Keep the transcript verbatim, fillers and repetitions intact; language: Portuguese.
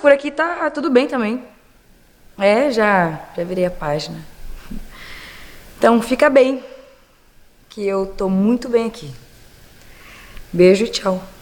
por aqui tá tudo bem também. É, já, já virei a página. Então fica bem, que eu tô muito bem aqui. Beijo e tchau.